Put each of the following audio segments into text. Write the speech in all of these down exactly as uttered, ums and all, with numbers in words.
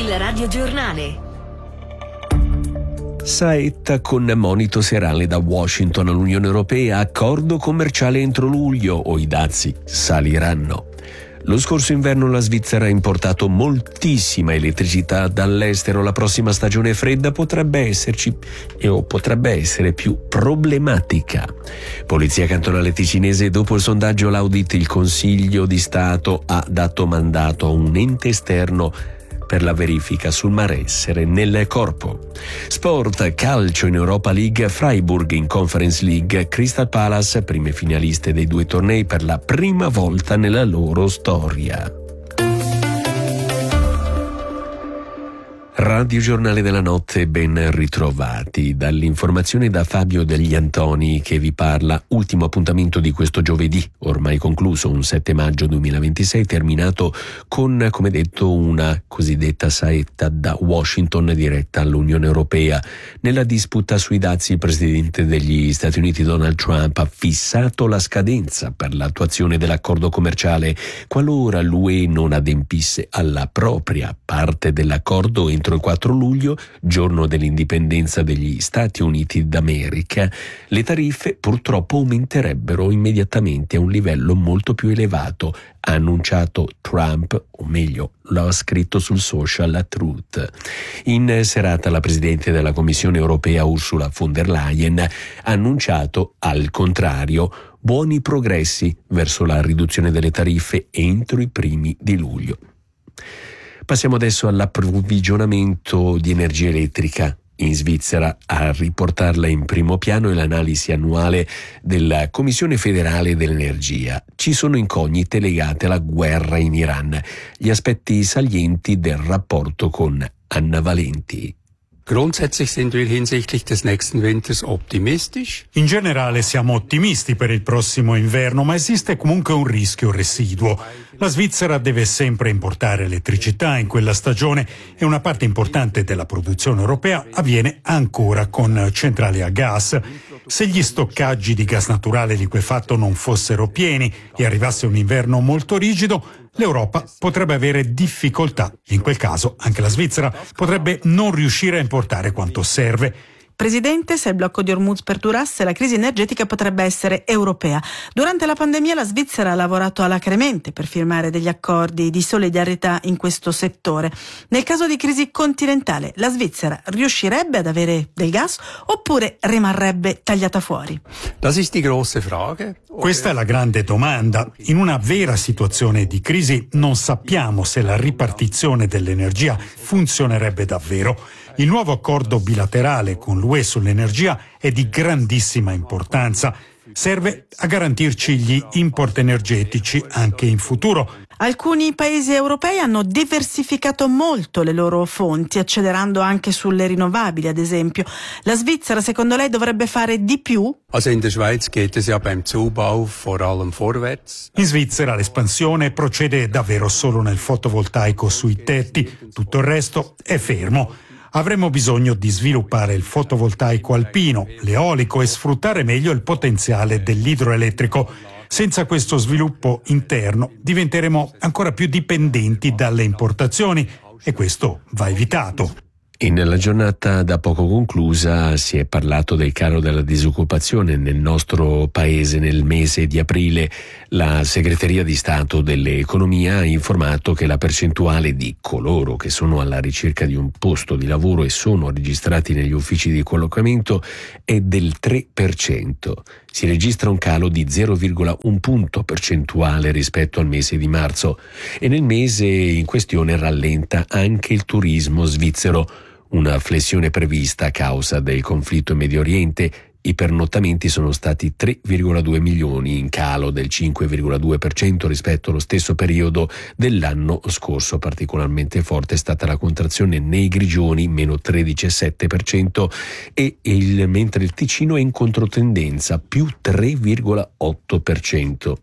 Il radiogiornale. Saetta con monito serale da Washington all'Unione Europea, accordo commerciale entro luglio o i dazi saliranno. Lo scorso inverno la Svizzera ha importato moltissima elettricità dall'estero. La prossima stagione fredda potrebbe esserci e o potrebbe essere più problematica. Polizia cantonale ticinese, dopo il sondaggio L'audit, il Consiglio di Stato ha dato mandato a un ente esterno per la verifica sul malessere nel corpo. Sport, calcio in Europa League, Freiburg in Conference League, Crystal Palace, prime finaliste dei due tornei per la prima volta nella loro storia. Radio Giornale della Notte, ben ritrovati. Dall'informazione da Fabio Degli Antoni che vi parla. Ultimo appuntamento di questo giovedì, ormai concluso, un sette maggio duemilaventisei, terminato con, come detto, una cosiddetta saetta da Washington diretta all'Unione Europea. Nella disputa sui dazi, il presidente degli Stati Uniti Donald Trump ha fissato la scadenza per l'attuazione dell'accordo commerciale qualora l'U E non adempisse alla propria parte dell'accordo entro il quattro luglio, giorno dell'indipendenza degli Stati Uniti d'America. Le tariffe purtroppo aumenterebbero immediatamente a un livello molto più elevato, ha annunciato Trump, o meglio lo ha scritto sul social Truth. In serata la Presidente della Commissione Europea Ursula von der Leyen ha annunciato, al contrario, buoni progressi verso la riduzione delle tariffe entro i primi di luglio. Passiamo adesso all'approvvigionamento di energia elettrica in Svizzera. A riportarla in primo piano è l'analisi annuale della Commissione federale dell'energia. Ci sono incognite legate alla guerra in Iran, gli aspetti salienti del rapporto con Anna Valenti. Grundsätzlich sind wir hinsichtlich des nächsten Winters optimistisch. In generale siamo ottimisti per il prossimo inverno, ma esiste comunque un rischio residuo. La Svizzera deve sempre importare elettricità in quella stagione e una parte importante della produzione europea avviene ancora con centrali a gas. Se gli stoccaggi di gas naturale liquefatto non fossero pieni e arrivasse un inverno molto rigido, l'Europa potrebbe avere difficoltà. In quel caso anche la Svizzera potrebbe non riuscire a importare quanto serve. Presidente, se il blocco di Hormuz perdurasse, la crisi energetica potrebbe essere europea. Durante la pandemia la Svizzera ha lavorato alacremente per firmare degli accordi di solidarietà in questo settore. Nel caso di crisi continentale, la Svizzera riuscirebbe ad avere del gas oppure rimarrebbe tagliata fuori? Das ist die grosse Frage. Questa è la grande domanda. In una vera situazione di crisi non sappiamo se la ripartizione dell'energia funzionerebbe davvero. Il nuovo accordo bilaterale con l'U E sull'energia è di grandissima importanza. Serve a garantirci gli import energetici anche in futuro. Alcuni paesi europei hanno diversificato molto le loro fonti, accelerando anche sulle rinnovabili, ad esempio. La Svizzera, secondo lei, dovrebbe fare di più? Also in der Schweiz geht es ja beim Zubau vor allem vorwärts. In Svizzera l'espansione procede davvero solo nel fotovoltaico sui tetti, tutto il resto è fermo. Avremo bisogno di sviluppare il fotovoltaico alpino, l'eolico e sfruttare meglio il potenziale dell'idroelettrico. Senza questo sviluppo interno diventeremo ancora più dipendenti dalle importazioni e questo va evitato. E nella giornata da poco conclusa si è parlato del calo della disoccupazione nel nostro paese. Nel mese di aprile la Segreteria di Stato dell'Economia ha informato che la percentuale di coloro che sono alla ricerca di un posto di lavoro e sono registrati negli uffici di collocamento è del tre per cento. Si registra un calo di zero virgola uno punto percentuale rispetto al mese di marzo e nel mese in questione rallenta anche il turismo svizzero. Una flessione prevista a causa del conflitto in Medio Oriente. I pernottamenti sono stati tre virgola due milioni, in calo del cinque virgola due per cento rispetto allo stesso periodo dell'anno scorso. Particolarmente forte è stata la contrazione nei Grigioni, meno tredici virgola sette per cento, e il, mentre il Ticino è in controtendenza, più tre virgola otto per cento.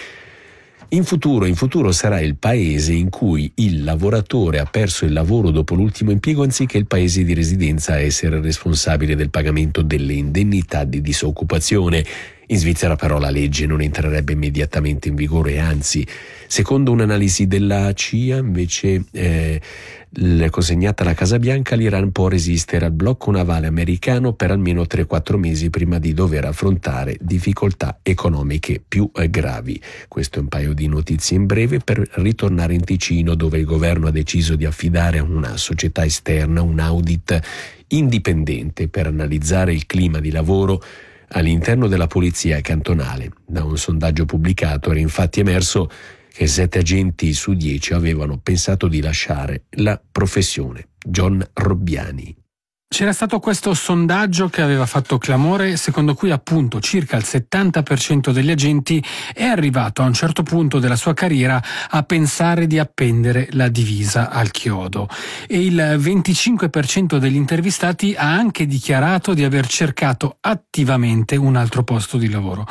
In futuro, in futuro sarà il paese in cui il lavoratore ha perso il lavoro dopo l'ultimo impiego anziché il paese di residenza a essere responsabile del pagamento delle indennità di disoccupazione. In Svizzera però la legge non entrerebbe immediatamente in vigore, anzi, secondo un'analisi della C I A, invece eh, consegnata alla Casa Bianca, l'Iran può resistere al blocco navale americano per almeno tre quattro mesi prima di dover affrontare difficoltà economiche più eh, gravi. Questo è un paio di notizie in breve per ritornare in Ticino, dove il governo ha deciso di affidare a una società esterna un audit indipendente per analizzare il clima di lavoro all'interno della polizia cantonale. Da un sondaggio pubblicato era infatti emerso che sette agenti su dieci avevano pensato di lasciare la professione. John Robbiani. C'era stato questo sondaggio che aveva fatto clamore, secondo cui appunto circa il settanta per cento degli agenti è arrivato a un certo punto della sua carriera a pensare di appendere la divisa al chiodo, e il venticinque per cento degli intervistati ha anche dichiarato di aver cercato attivamente un altro posto di lavoro.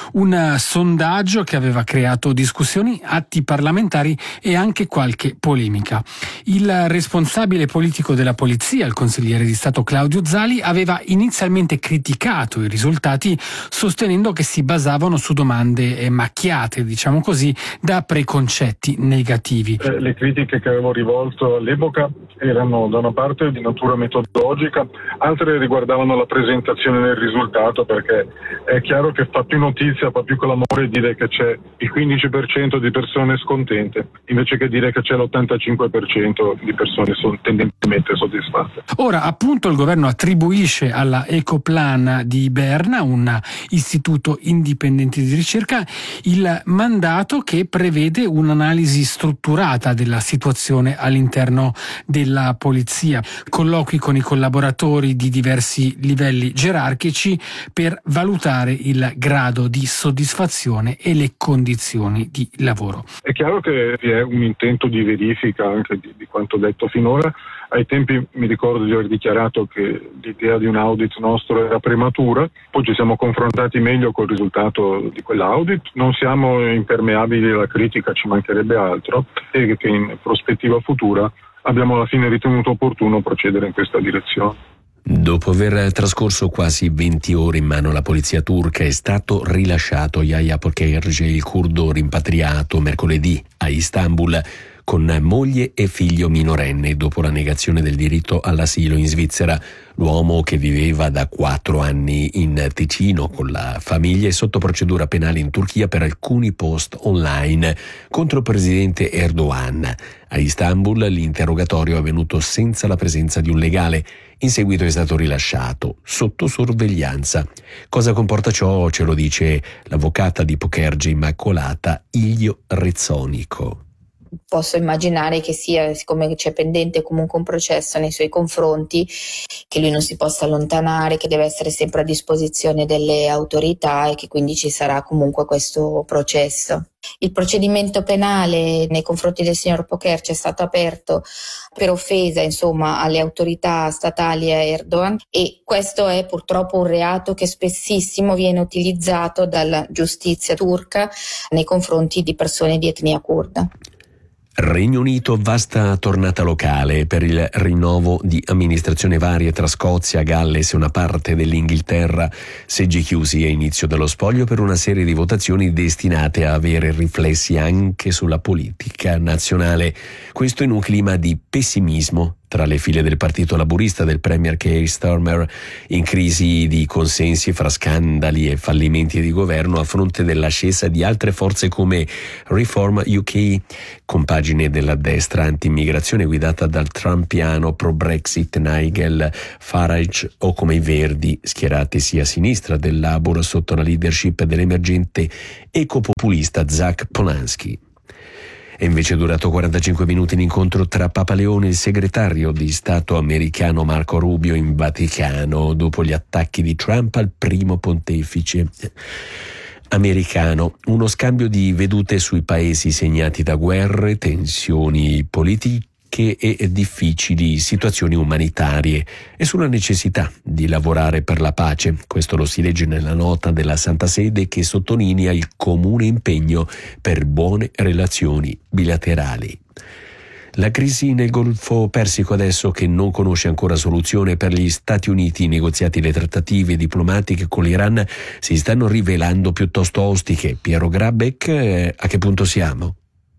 Un sondaggio che aveva creato discussioni, atti parlamentari e anche qualche polemica. Il responsabile politico della polizia, il consigliere di Stato Claudio Zali, aveva inizialmente criticato i risultati, sostenendo che si basavano su domande macchiate, diciamo così, da preconcetti negativi. Eh, le critiche che avevo rivolto all'epoca erano da una parte di natura metodologica, altre riguardavano la presentazione del risultato, perché è chiaro che fa più notizia, fa più clamore dire che c'è il quindici per cento di persone scontente, invece che dire che c'è l'ottantacinque per cento di persone tendenzialmente soddisfatte. Ora, appunto, il governo attribuisce alla Ecoplan di Berna, un istituto indipendente di ricerca, il mandato che prevede un'analisi strutturata della situazione all'interno della polizia, colloqui con i collaboratori di diversi livelli gerarchici per valutare il grado di soddisfazione e le condizioni di lavoro. È chiaro che vi è un intento di verifica anche di, di quanto detto finora. Ai tempi mi ricordo di aver dichiarato che l'idea di un audit nostro era prematura, poi ci siamo confrontati meglio col risultato di quell'audit, non siamo impermeabili alla critica, ci mancherebbe altro, e che in prospettiva futura abbiamo alla fine ritenuto opportuno procedere in questa direzione. Dopo aver trascorso quasi venti ore in mano alla polizia turca, è stato rilasciato Yahya Pokerge, il curdo rimpatriato mercoledì a Istanbul con moglie e figlio minorenne dopo la negazione del diritto all'asilo in Svizzera. L'uomo, che viveva da quattro anni in Ticino con la famiglia, è sotto procedura penale in Turchia per alcuni post online contro il presidente Erdogan. A Istanbul l'interrogatorio è avvenuto senza la presenza di un legale. In seguito è stato rilasciato sotto sorveglianza. Cosa comporta ciò? Ce lo dice l'avvocata di Pokerge Immacolata, Ilio Rezzonico. Posso immaginare che sia, siccome c'è pendente comunque un processo nei suoi confronti, che lui non si possa allontanare, che deve essere sempre a disposizione delle autorità e che quindi ci sarà comunque questo processo. Il procedimento penale nei confronti del signor Pokerge è stato aperto per offesa, insomma, alle autorità statali a Erdogan, e questo è purtroppo un reato che spessissimo viene utilizzato dalla giustizia turca nei confronti di persone di etnia curda. Regno Unito, vasta tornata locale per il rinnovo di amministrazione varie tra Scozia, Galles e una parte dell'Inghilterra, seggi chiusi a inizio dello spoglio per una serie di votazioni destinate a avere riflessi anche sulla politica nazionale. Questo in un clima di pessimismo tra le file del partito laburista del premier Keir Starmer, in crisi di consensi fra scandali e fallimenti di governo, a fronte dell'ascesa di altre forze come Reform U K, compagine della destra anti-immigrazione guidata dal trumpiano pro-Brexit Nigel Farage, o come i Verdi, schieratisi a sinistra del Labour sotto la leadership dell'emergente ecopopulista Zach Polanski. È invece durato quarantacinque minuti l'incontro tra Papa Leone e il segretario di Stato americano Marco Rubio in Vaticano, dopo gli attacchi di Trump al primo pontefice americano. Uno scambio di vedute sui paesi segnati da guerre, tensioni politiche e difficili situazioni umanitarie e sulla necessità di lavorare per la pace. Questo lo si legge nella nota della Santa Sede, che sottolinea il comune impegno per buone relazioni bilaterali. La crisi nel Golfo Persico adesso che non conosce ancora soluzione per gli Stati Uniti, i negoziati e le trattative diplomatiche con l'Iran si stanno rivelando piuttosto ostiche. Piero Grabeck, eh, a che punto siamo?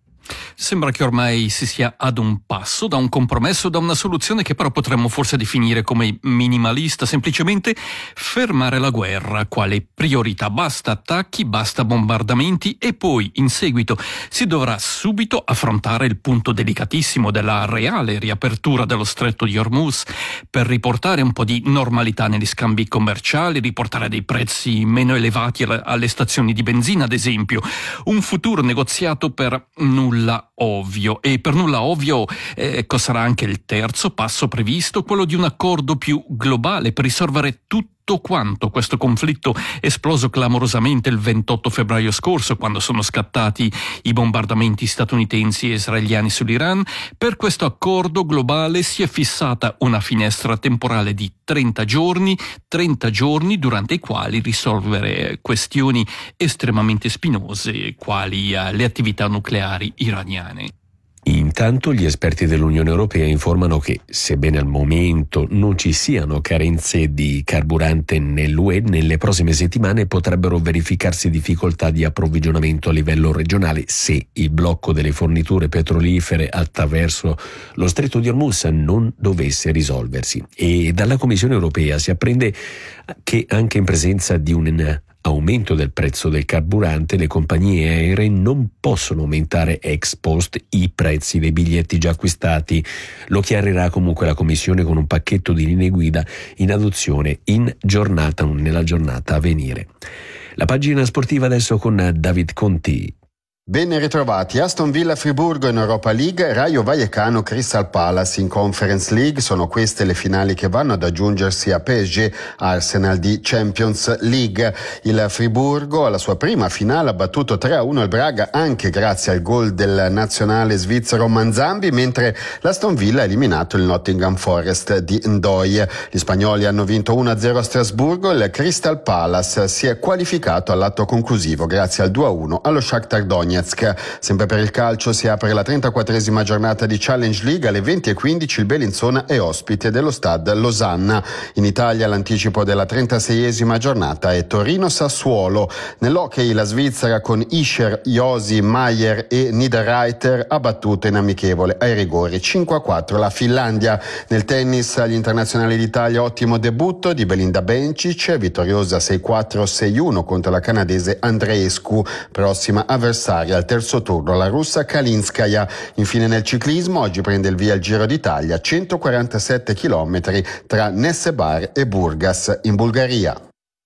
Sembra che ormai si sia ad un passo da un compromesso, da una soluzione che però potremmo forse definire come minimalista, semplicemente fermare la guerra, quale priorità. Basta attacchi, basta bombardamenti e poi in seguito si dovrà subito affrontare il punto delicatissimo della reale riapertura dello stretto di Hormuz per riportare un po' di normalità negli scambi commerciali, riportare dei prezzi meno elevati alle stazioni di benzina, ad esempio. Un futuro negoziato per nulla ovvio, e per nulla ovvio ecco sarà anche il terzo passo previsto, quello di un accordo più globale per risolvere tutto quanto questo conflitto esploso clamorosamente il ventotto febbraio scorso, quando sono scattati i bombardamenti statunitensi e israeliani sull'Iran. Per questo accordo globale si è fissata una finestra temporale di trenta giorni, trenta giorni durante i quali risolvere questioni estremamente spinose, quali le attività nucleari iraniane. Intanto gli esperti dell'Unione Europea informano che, sebbene al momento non ci siano carenze di carburante nell'U E, nelle prossime settimane potrebbero verificarsi difficoltà di approvvigionamento a livello regionale se il blocco delle forniture petrolifere attraverso lo stretto di Hormuz non dovesse risolversi. E dalla Commissione Europea si apprende che anche in presenza di un aumento del prezzo del carburante, le compagnie aeree non possono aumentare ex post i prezzi dei biglietti già acquistati. Lo chiarirà comunque la Commissione con un pacchetto di linee guida in adozione in giornata, nella giornata a venire. La pagina sportiva adesso con David Conti. Ben ritrovati. Aston Villa Friburgo in Europa League, Rayo Vallecano Crystal Palace in Conference League. Sono queste le finali che vanno ad aggiungersi a P S G Arsenal di Champions League. Il Friburgo alla sua prima finale ha battuto tre a uno il Braga anche grazie al gol del nazionale svizzero Manzambi, mentre l'Aston Villa ha eliminato il Nottingham Forest di Ndoye. Gli spagnoli hanno vinto uno a zero a Strasburgo, il Crystal Palace si è qualificato all'atto conclusivo grazie al due a uno allo Shakhtar Donetsk. Sempre per il calcio si apre la trentaquattresima giornata di Challenge League. Alle venti e quindici il Bellinzona è ospite dello Stade Losanna. In Italia l'anticipo della trentaseiesima giornata è Torino-Sassuolo. Nell'hockey la Svizzera con Ischer, Josi, Maier e Niederreiter ha battuto in amichevole ai rigori cinque a quattro la Finlandia. Nel tennis agli internazionali d'Italia ottimo debutto di Belinda Bencic, vittoriosa sei quattro sei uno contro la canadese Andreescu, prossima avversaria al terzo turno la russa Kalinskaya. Infine nel ciclismo oggi prende il via il Giro d'Italia, centoquarantasette chilometri tra Nessebar e Burgas in Bulgaria.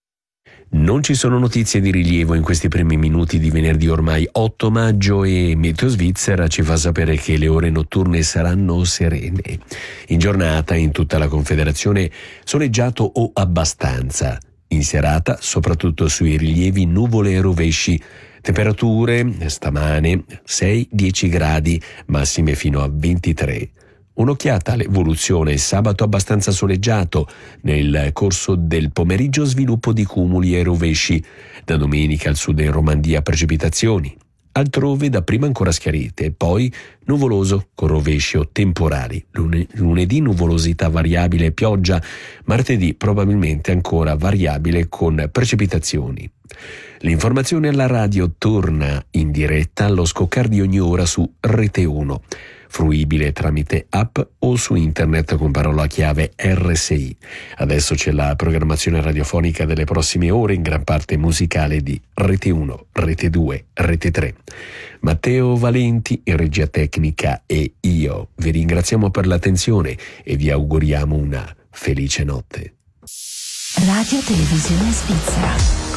Non ci sono notizie di rilievo in questi primi minuti di venerdì ormai otto maggio e Meteo Svizzera ci fa sapere che le ore notturne saranno serene. In giornata in tutta la Confederazione soleggiato o abbastanza. In serata soprattutto sui rilievi nuvole e rovesci. Temperature stamane sei dieci gradi, massime fino a ventitré. Un'occhiata all'evoluzione: sabato abbastanza soleggiato, nel corso del pomeriggio sviluppo di cumuli e rovesci, da domenica al sud in Romandia precipitazioni, altrove dapprima ancora schiarite, poi nuvoloso con rovesci o temporali, Lune- lunedì nuvolosità variabile e pioggia, martedì probabilmente ancora variabile con precipitazioni. L'informazione alla radio torna in diretta allo scoccare di ogni ora su Rete uno, fruibile tramite app o su internet con parola chiave R S I. Adesso c'è la programmazione radiofonica delle prossime ore, in gran parte musicale, di Rete uno, Rete due, Rete tre. Matteo Valenti in regia tecnica e io vi ringraziamo per l'attenzione e vi auguriamo una felice notte. Radio Televisione Svizzera.